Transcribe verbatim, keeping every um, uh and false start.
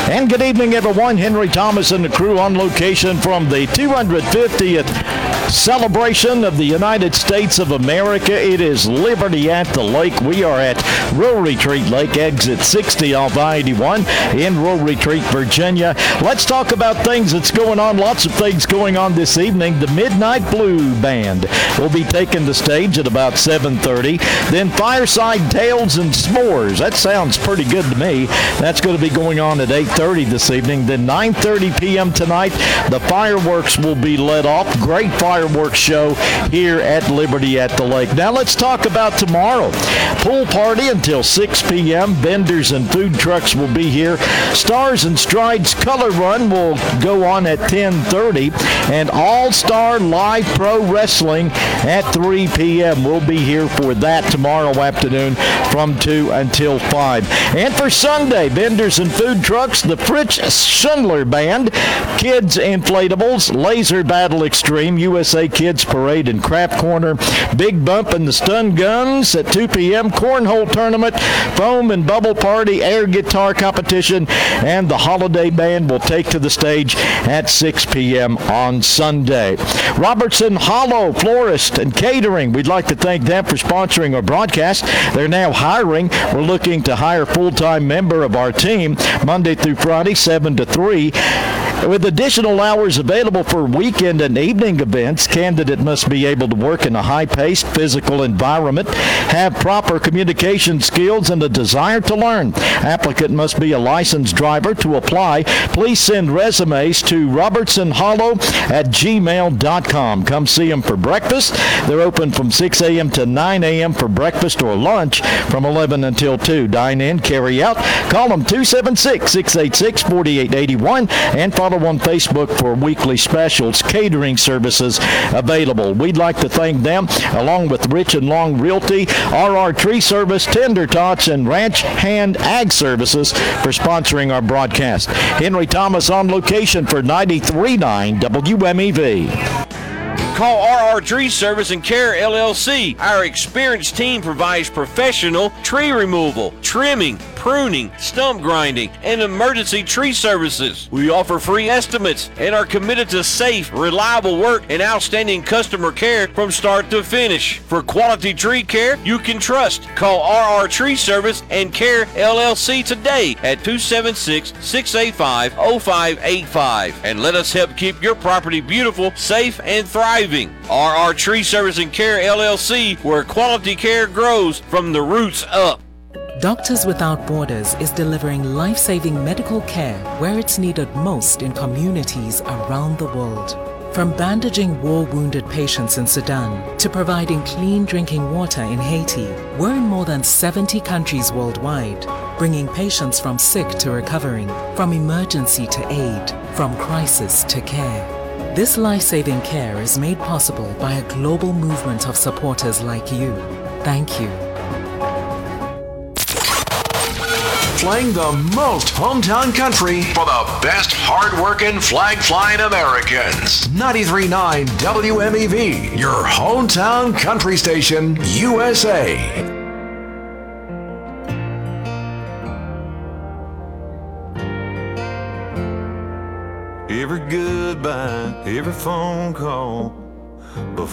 And good evening, everyone. Henry Thomas and the crew on location from the two hundred fiftieth celebration of the United States of America. It is Liberty at the Lake. We are at Rural Retreat Lake, exit sixty off I eighty-one in Rural Retreat, Virginia. Let's talk about things that's going on. Lots of things going on this evening. The Midnight Blue Band will be taking the stage at about seven thirty. Then Fireside Tales and S'mores. That sounds pretty good to me. That's going to be going on at eight thirty this evening. Then nine thirty p.m. tonight, the fireworks will be let off. Great fireworks show here at Liberty at the Lake. Now let's talk about tomorrow. Pool party until six p.m. Vendors and food trucks will be here. Stars and Strides Color Run will go on at ten thirty. And All-Star Live Pro Wrestling at three p.m. We'll be here for that tomorrow afternoon from two until five. And for Sunday, vendors and food trucks, the Fritz Schindler Band, Kids Inflatables, Laser Battle Extreme, U S A Kids Parade and Craft Corner, Big Bump and the Stun Guns at two p.m., Cornhole Tournament, Foam and Bubble Party, Air Guitar Competition, and the Holiday Band will take to the stage at six p.m. on Sunday. Robertson Hollow Florist and Catering, we'd like to thank them for sponsoring our broadcast. They're now hiring. We're looking to hire a full-time member of our team Monday through Friday, seven to three. With additional hours available for weekend and evening events, candidate must be able to work in a high-paced physical environment, have proper communication skills, and a desire to learn. Applicant must be a licensed driver. To apply, please send resumes to robertson hollow at gmail dot com. Come see them for breakfast. They're open from six a.m. to nine a.m. for breakfast or lunch from eleven until two. Dine in, carry out. Call them two seven six, six eight six, four eight eight one and follow on Facebook for weekly specials, catering services available. We'd like to thank them, along with Rich and Long Realty, R R Tree Service, Tender Tots, and Ranch Hand Ag Services for sponsoring our broadcast. Henry Thomas on location for ninety-three point nine W M E V. Call R R Tree Service and Care L L C. Our experienced team provides professional tree removal, trimming, pruning, stump grinding, and emergency tree services. We offer free estimates and are committed to safe, reliable work and outstanding customer care from start to finish. For quality tree care you can trust, call R R Tree Service and Care L L C today at two seven six, six eight five, zero five eight five and let us help keep your property beautiful, safe, and thriving. R R Tree Service and Care L L C, where quality care grows from the roots up. Doctors Without Borders is delivering life-saving medical care where it's needed most in communities around the world. From bandaging war-wounded patients in Sudan to providing clean drinking water in Haiti, we're in more than seventy countries worldwide, bringing patients from sick to recovering, from emergency to aid, from crisis to care. This life-saving care is made possible by a global movement of supporters like you. Thank you. Playing the most hometown country for the best hard-working, flag-flying Americans. ninety-three point nine W M E V, your hometown country station, U S A. Every goodbye, every phone call,